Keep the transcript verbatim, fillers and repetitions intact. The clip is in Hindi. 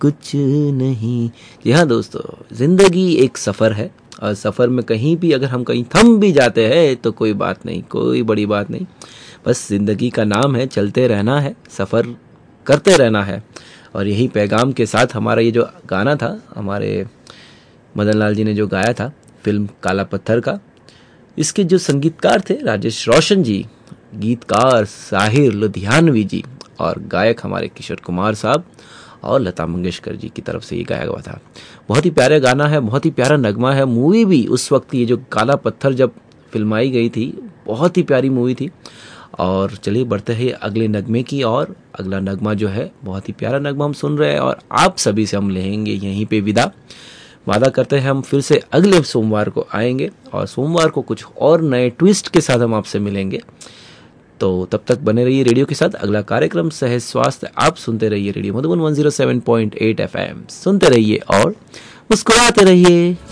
कुछ नहीं। जी हाँ दोस्तों, ज़िंदगी एक सफ़र है और सफ़र में कहीं भी अगर हम कहीं थम भी जाते हैं तो कोई बात नहीं, कोई बड़ी बात नहीं। बस ज़िंदगी का नाम है, चलते रहना है, सफ़र करते रहना है। और यही पैगाम के साथ हमारा ये जो गाना था, हमारे मदन लाल जी ने जो गाया था फिल्म काला पत्थर का, इसके जो संगीतकार थे राजेश रोशन जी, गीतकार साहिर लुधियानवी जी और गायक हमारे किशोर कुमार साहब और लता मंगेशकर जी की तरफ से ये गाया हुआ था। बहुत ही प्यारा गाना है, बहुत ही प्यारा नगमा है। मूवी भी उस वक्त ये जो काला पत्थर जब फिल्माई गई थी, बहुत ही प्यारी मूवी थी। और चलिए बढ़ते हैं अगले नगमे की और। अगला नगमा जो है बहुत ही प्यारा नगमा हम सुन रहे हैं और आप सभी से हम लेंगे यहीं पे विदा। वादा करते हैं हम फिर से अगले सोमवार को आएंगे और सोमवार को कुछ और नए ट्विस्ट के साथ हम आपसे मिलेंगे। तो तब तक बने रहिए रेडियो के साथ। अगला कार्यक्रम सहज स्वास्थ्य आप सुनते रहिए radio Madhuban one zero seven point eight F M. सुनते रहिए और मुस्कुराते रहिए।